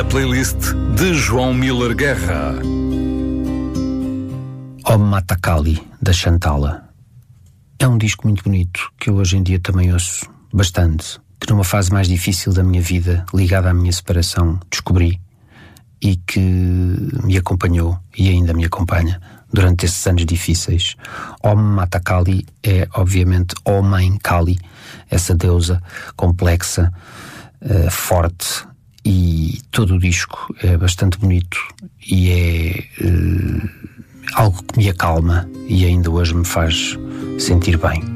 A playlist de João Miller Guerra. Om Mata Kali, da Chantala. É um disco muito bonito que eu hoje em dia também ouço bastante, que numa fase mais difícil da minha vida, ligada à minha separação, descobri e que me acompanhou e ainda me acompanha durante esses anos difíceis. Om Mata Kali é, obviamente, Ó Mãe Kali, essa deusa complexa, forte, e todo o disco é bastante bonito e é algo que me acalma e ainda hoje me faz sentir bem.